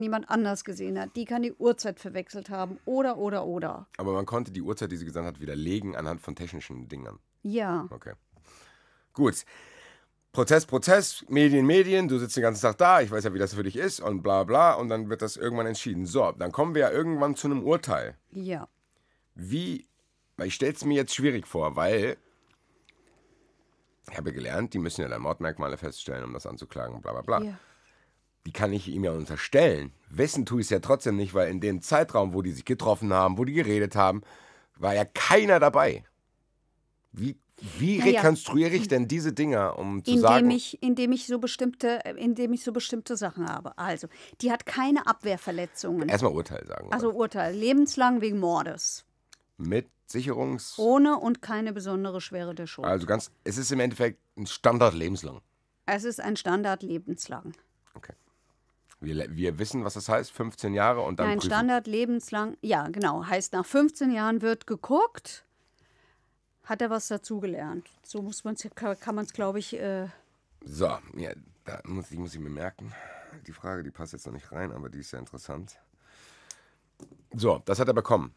jemand anders gesehen hat. Die kann die Uhrzeit verwechselt haben. Oder. Aber man konnte die Uhrzeit, die sie gesagt hat, widerlegen anhand von technischen Dingern. Ja. Okay. Gut. Prozess, Medien, du sitzt den ganzen Tag da, ich weiß ja, wie das für dich ist und bla bla und dann wird das irgendwann entschieden. So, dann kommen wir ja irgendwann zu einem Urteil. Ja. Weil ich stelle es mir jetzt schwierig vor, weil ich habe gelernt, die müssen ja dann Mordmerkmale feststellen, um das anzuklagen, bla bla bla. Ja. Die kann ich ihm ja unterstellen. Wissen tue ich es ja trotzdem nicht, weil in dem Zeitraum, wo die sich getroffen haben, wo die geredet haben, war ja keiner dabei. Wie rekonstruiere ich denn diese Dinger, um zu sagen... Indem ich so bestimmte Sachen habe. Also, die hat keine Abwehrverletzungen. Erstmal Urteil sagen. Also Urteil, lebenslang wegen Mordes. Mit Ohne und keine besondere Schwere der Schuld. Also es ist im Endeffekt ein Standard lebenslang. Es ist ein Standard lebenslang. Okay. Wir wissen, was das heißt, 15 Jahre und dann Nein, prüfen. Standard lebenslang, ja genau, heißt nach 15 Jahren wird geguckt, hat er was dazugelernt. So kann man es, glaube ich... So, ja, da muss ich mir merken. Die Frage, die passt jetzt noch nicht rein, aber die ist ja interessant. So, das hat er bekommen.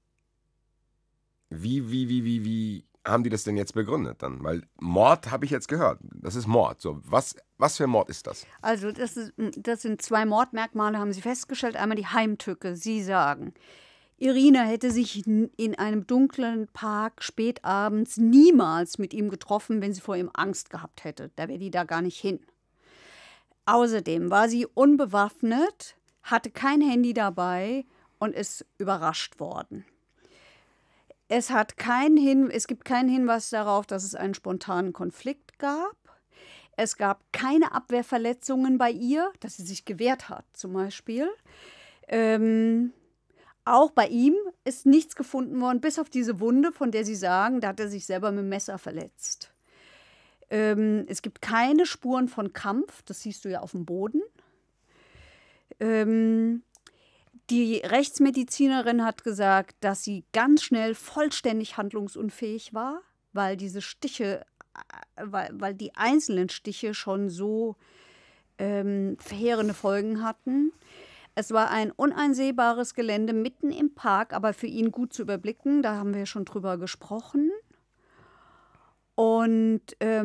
Wie haben die das denn jetzt begründet dann? Weil Mord habe ich jetzt gehört. Das ist Mord. So, was für ein Mord ist das? Also das sind 2 Mordmerkmale, haben sie festgestellt. Einmal die Heimtücke. Sie sagen, Irina hätte sich in einem dunklen Park spätabends niemals mit ihm getroffen, wenn sie vor ihm Angst gehabt hätte. Da wäre die da gar nicht hin. Außerdem war sie unbewaffnet, hatte kein Handy dabei und ist überrascht worden. Es gibt keinen Hinweis darauf, dass es einen spontanen Konflikt gab. Es gab keine Abwehrverletzungen bei ihr, dass sie sich gewehrt hat zum Beispiel. Auch bei ihm ist nichts gefunden worden, bis auf diese Wunde, von der sie sagen, da hat er sich selber mit dem Messer verletzt. Es gibt keine Spuren von Kampf, das siehst du ja auf dem Boden. Die Rechtsmedizinerin hat gesagt, dass sie ganz schnell vollständig handlungsunfähig war, weil die einzelnen Stiche schon so verheerende Folgen hatten. Es war ein uneinsehbares Gelände mitten im Park, aber für ihn gut zu überblicken. Da haben wir schon drüber gesprochen. Und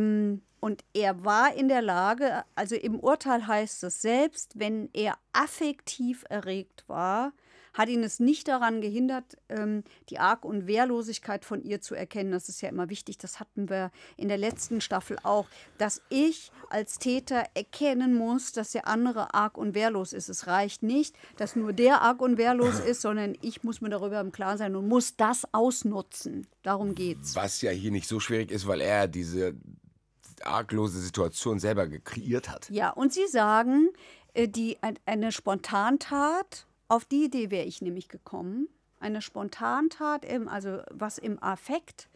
er war in der Lage, also im Urteil heißt es, selbst wenn er affektiv erregt war, hat ihn es nicht daran gehindert, die Arg- und Wehrlosigkeit von ihr zu erkennen. Das ist ja immer wichtig, das hatten wir in der letzten Staffel auch, dass ich als Täter erkennen muss, dass der andere arg und wehrlos ist. Es reicht nicht, dass nur der arg und wehrlos ist, sondern ich muss mir darüber im Klaren sein und muss das ausnutzen. Darum geht's. Was ja hier nicht so schwierig ist, weil er diese arglose Situation selber kreiert hat. Ja, und Sie sagen, eine Spontantat, auf die Idee wäre ich nämlich gekommen, eine Spontantat, also was im Affekt,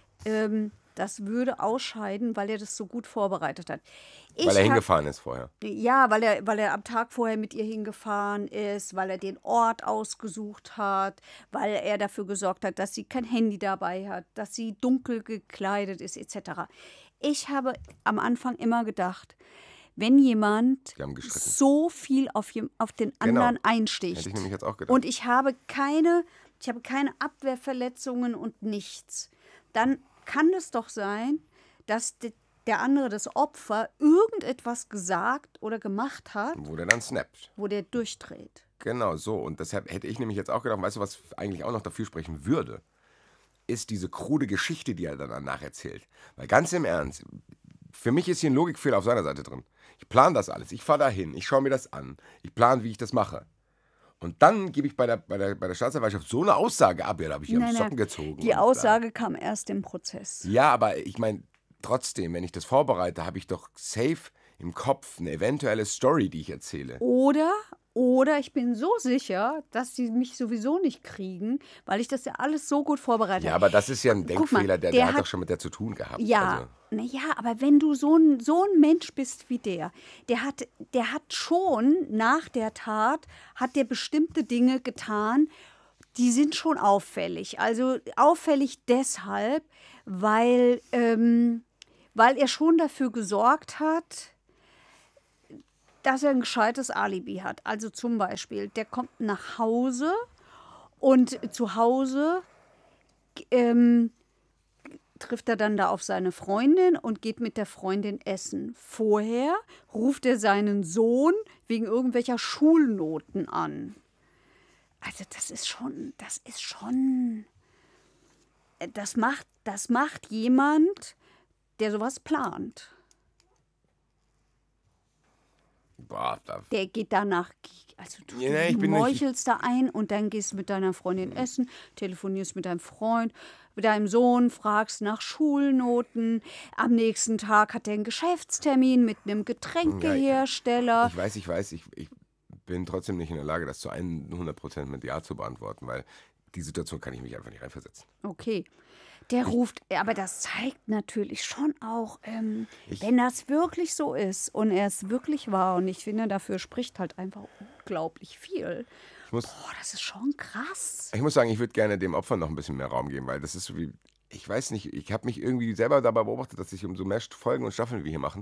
das würde ausscheiden, weil er das so gut vorbereitet hat. Weil er hingefahren ist vorher. Ja, weil er am Tag vorher mit ihr hingefahren ist, weil er den Ort ausgesucht hat, weil er dafür gesorgt hat, dass sie kein Handy dabei hat, dass sie dunkel gekleidet ist, etc. Ich habe am Anfang immer gedacht, wenn jemand so viel auf den anderen einsticht. Hätte ich nämlich jetzt auch gedacht. Und ich habe keine Abwehrverletzungen und nichts. Dann kann es doch sein, dass der andere, das Opfer, irgendetwas gesagt oder gemacht hat. Wo der dann snappt. Wo der durchdreht. Genau, so. Und deshalb hätte ich nämlich jetzt auch gedacht, weißt du, was eigentlich auch noch dafür sprechen würde, ist diese krude Geschichte, die er dann danach erzählt. Weil ganz im Ernst, für mich ist hier ein Logikfehler auf seiner Seite drin. Ich plane das alles, ich fahre dahin, ich schaue mir das an, ich plane, wie ich das mache. Und dann gebe ich bei der Staatsanwaltschaft so eine Aussage ab, ja, da habe ich am Socken gezogen. Die Aussage kam erst im Prozess. Ja, aber ich meine, trotzdem, wenn ich das vorbereite, habe ich doch safe im Kopf eine eventuelle Story, die ich erzähle. Oder ich bin so sicher, dass sie mich sowieso nicht kriegen, weil ich das ja alles so gut vorbereitet habe. Ja, aber das ist ja ein Denkfehler, der hat doch schon mit der zu tun gehabt. Ja, also. Naja, aber wenn du so ein Mensch bist wie der hat schon nach der Tat, hat der bestimmte Dinge getan, die sind schon auffällig. Also auffällig deshalb, weil er schon dafür gesorgt hat, dass er ein gescheites Alibi hat. Also zum Beispiel, der kommt nach Hause und zu Hause trifft er dann da auf seine Freundin und geht mit der Freundin essen. Vorher ruft er seinen Sohn wegen irgendwelcher Schulnoten an. Also das macht jemand, der sowas plant. Boah, Der geht danach, also du Ja, meuchelst da ein und dann gehst mit deiner Freundin essen, telefonierst mit deinem Freund, mit deinem Sohn, fragst nach Schulnoten. Am nächsten Tag hat er einen Geschäftstermin mit einem Getränkehersteller. Ich weiß, ich bin trotzdem nicht in der Lage, das zu 100% mit Ja zu beantworten, weil die Situation kann ich mich einfach nicht reinversetzen. Okay. Der ruft, aber das zeigt natürlich schon auch, wenn das wirklich so ist und er es wirklich war. Und ich finde, dafür spricht halt einfach unglaublich viel. Das ist schon krass. Ich muss sagen, ich würde gerne dem Opfer noch ein bisschen mehr Raum geben, weil das ist so wie, ich weiß nicht, ich habe mich irgendwie selber dabei beobachtet, dass sich umso mehr Folgen und Staffeln wir hier machen,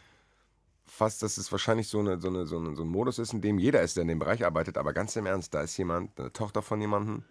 fast, dass es wahrscheinlich so ein Modus ist, in dem jeder ist, der in dem Bereich arbeitet, aber ganz im Ernst, da ist jemand, eine Tochter von jemandem,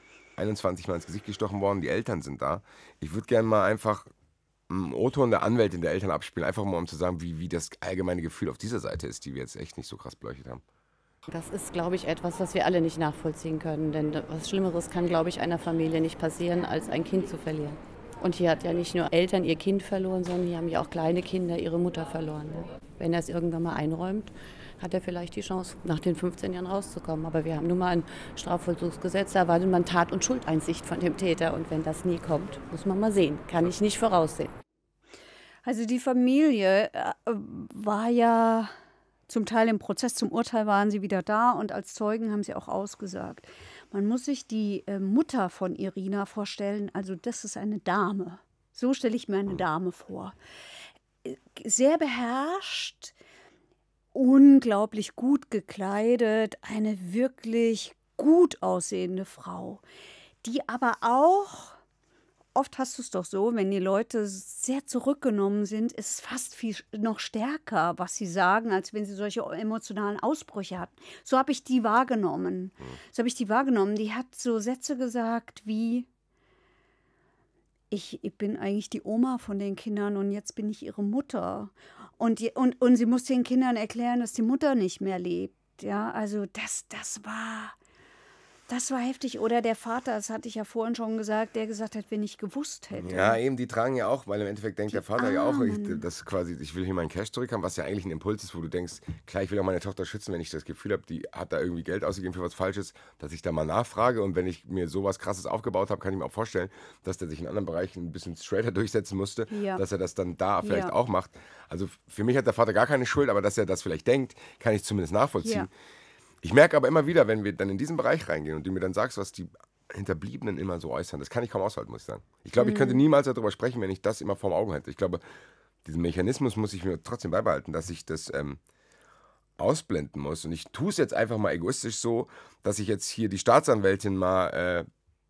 21 Mal ins Gesicht gestochen worden, die Eltern sind da. Ich würde gerne mal einfach einen O-Ton der Anwältin der Eltern abspielen, einfach mal um zu sagen, wie das allgemeine Gefühl auf dieser Seite ist, die wir jetzt echt nicht so krass beleuchtet haben. Das ist, glaube ich, etwas, was wir alle nicht nachvollziehen können. Denn was Schlimmeres kann, glaube ich, einer Familie nicht passieren, als ein Kind zu verlieren. Und hier hat ja nicht nur Eltern ihr Kind verloren, sondern hier haben ja auch kleine Kinder ihre Mutter verloren. Wenn er es irgendwann mal einräumt, hat er vielleicht die Chance, nach den 15 Jahren rauszukommen. Aber wir haben nun mal ein Strafvollzugsgesetz, da erwartet man Tat- und Schuldeinsicht von dem Täter. Und wenn das nie kommt, muss man mal sehen. Kann ich nicht voraussehen. Also die Familie war ja zum Teil im Prozess, zum Urteil waren sie wieder da und als Zeugen haben sie auch ausgesagt. Man muss sich die Mutter von Irina vorstellen, also das ist eine Dame. So stelle ich mir eine Dame vor. Sehr beherrscht, unglaublich gut gekleidet, eine wirklich gut aussehende Frau, die aber auch, oft hast du es doch so, wenn die Leute sehr zurückgenommen sind, ist es fast viel noch stärker, was sie sagen, als wenn sie solche emotionalen Ausbrüche hatten. So habe ich die wahrgenommen. Die hat so Sätze gesagt wie: Ich bin eigentlich die Oma von den Kindern und jetzt bin ich ihre Mutter. Und sie muss den Kindern erklären, dass die Mutter nicht mehr lebt. Ja, also das war heftig. Oder der Vater, das hatte ich ja vorhin schon gesagt, der gesagt hat, wenn ich gewusst hätte. Ja, eben, die tragen ja auch, weil im Endeffekt denkt der Vater ja auch, dass quasi, ich will hier meinen Cash zurückhaben, was ja eigentlich ein Impuls ist, wo du denkst, klar, ich will auch meine Tochter schützen, wenn ich das Gefühl habe, die hat da irgendwie Geld ausgegeben für was Falsches, dass ich da mal nachfrage. Und wenn ich mir sowas Krasses aufgebaut habe, kann ich mir auch vorstellen, dass der sich in anderen Bereichen ein bisschen straighter durchsetzen musste, dass er das dann da vielleicht auch macht. Also für mich hat der Vater gar keine Schuld, aber dass er das vielleicht denkt, kann ich zumindest nachvollziehen. Ja. Ich merke aber immer wieder, wenn wir dann in diesen Bereich reingehen und du mir dann sagst, was die Hinterbliebenen immer so äußern, das kann ich kaum aushalten, muss ich sagen. Ich glaube, ich könnte niemals darüber sprechen, wenn ich das immer vor Augen hätte. Ich glaube, diesen Mechanismus muss ich mir trotzdem beibehalten, dass ich das ausblenden muss. Und ich tue es jetzt einfach mal egoistisch so, dass ich jetzt hier die Staatsanwältin mal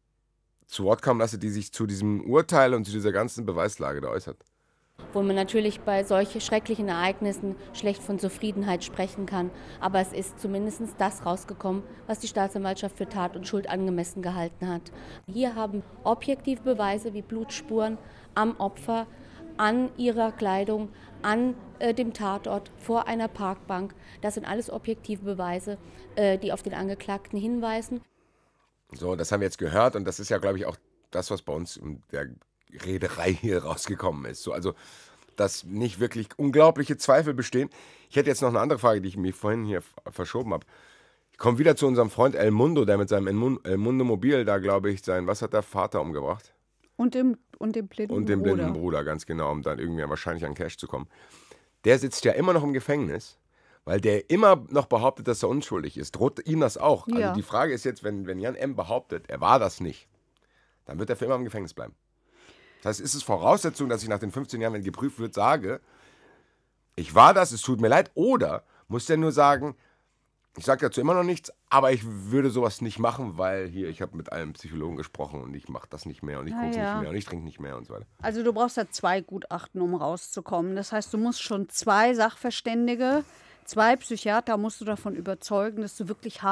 zu Wort kommen lasse, die sich zu diesem Urteil und zu dieser ganzen Beweislage da äußert. Wo man natürlich bei solchen schrecklichen Ereignissen schlecht von Zufriedenheit sprechen kann. Aber es ist zumindest das rausgekommen, was die Staatsanwaltschaft für Tat und Schuld angemessen gehalten hat. Hier haben objektive Beweise wie Blutspuren am Opfer, an ihrer Kleidung, an dem Tatort, vor einer Parkbank. Das sind alles objektive Beweise, die auf den Angeklagten hinweisen. So, das haben wir jetzt gehört und das ist ja, glaube ich, auch das, was bei uns in der Rederei hier rausgekommen ist. So, also, dass nicht wirklich unglaubliche Zweifel bestehen. Ich hätte jetzt noch eine andere Frage, die ich mir vorhin hier verschoben habe. Ich komme wieder zu unserem Freund El Mundo, der mit seinem El Mundo Mobil da, glaube ich, was hat der Vater umgebracht? Und dem blinden Bruder. Und dem blinden Bruder, ganz genau, um dann irgendwie wahrscheinlich an Cash zu kommen. Der sitzt ja immer noch im Gefängnis, weil der immer noch behauptet, dass er unschuldig ist. Droht ihm das auch? Ja. Also die Frage ist jetzt, wenn Jan M. behauptet, er war das nicht, dann wird er für immer im Gefängnis bleiben. Das heißt, ist es Voraussetzung, dass ich nach den 15 Jahren, wenn geprüft wird, sage, ich war das, es tut mir leid, oder muss der nur sagen, ich sage dazu immer noch nichts, aber ich würde sowas nicht machen, weil hier, ich habe mit einem Psychologen gesprochen und ich mache das nicht mehr und ich gucke nicht mehr und ich trinke nicht mehr und so weiter. Also du brauchst ja 2 Gutachten, um rauszukommen. Das heißt, du musst schon 2 Sachverständige 2 Psychiater musst du davon überzeugen, dass du wirklich